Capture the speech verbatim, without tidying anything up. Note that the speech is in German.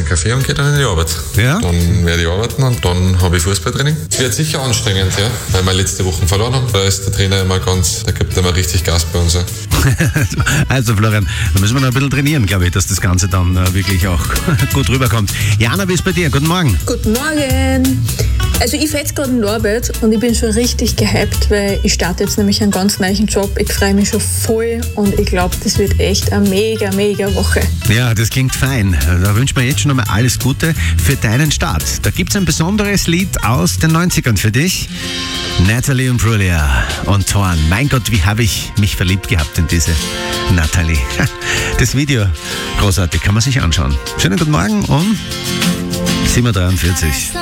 einen Kaffee und gehe dann in die Arbeit. Ja? Dann werde ich arbeiten und dann habe ich Fußballtraining. Es wird sicher anstrengend, ja, weil wir letzte Woche verloren haben. Da ist der Trainer immer ganz, da gibt er immer richtig Gas bei uns. Ja. Also Florian, da müssen wir noch ein bisschen trainieren, glaube ich, dass das Ganze dann äh, wirklich auch gut rüberkommt. Jana, wie ist bei dir? Guten Morgen. Guten Morgen. Also ich fahre jetzt gerade in die Arbeit und ich bin schon richtig gehypt, weil ich starte jetzt nämlich einen ganz neuen Job. Ich freue mich schon voll und ich glaube, das wird echt eine mega, mega Woche. Ja, das klingt fein. Da wünschen wir jetzt schon einmal alles Gute für deinen Start. Da gibt es ein besonderes Lied aus den neunzigern für dich. Natalie Imbruglia und Thorn. Mein Gott, wie habe ich mich verliebt gehabt in diese Natalie. Das Video, großartig, kann man sich anschauen. Schönen guten Morgen um sieben Uhr dreiundvierzig.